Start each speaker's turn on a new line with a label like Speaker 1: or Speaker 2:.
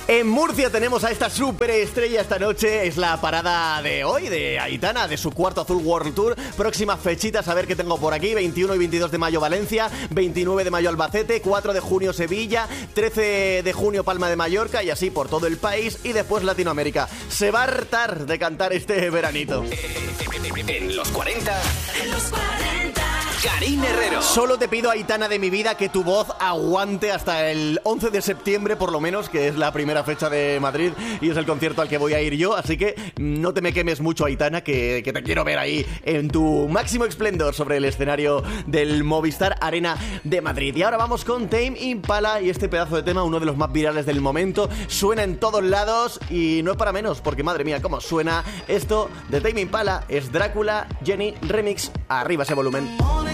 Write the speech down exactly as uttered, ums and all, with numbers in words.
Speaker 1: En Murcia tenemos a esta superestrella esta noche. Es la parada de hoy de Aitana, de su cuarto Azul World Tour. Próximas fechitas, a ver qué tengo por aquí. veintiuno y veintidós de mayo Valencia, veintinueve de mayo Albacete, cuatro de junio Sevilla, trece de junio Palma de Mallorca y así por todo el país y después Latinoamérica. Se va a hartar de cantar este veranito.
Speaker 2: En los cuarenta. En los cuarenta. Karin Herrero.
Speaker 1: Solo te pido, Aitana de mi vida, que tu voz aguante hasta el once de septiembre, por lo menos, que es la primera fecha de Madrid y es el concierto al que voy a ir yo. Así que no te me quemes mucho, Aitana, que, que te quiero ver ahí en tu máximo esplendor sobre el escenario del Movistar Arena de Madrid. Y ahora vamos con Tame Impala y este pedazo de tema, uno de los más virales del momento. Suena en todos lados y no es para menos, porque madre mía, cómo suena esto de Tame Impala. Es Drácula Jenny Remix. Arriba ese volumen.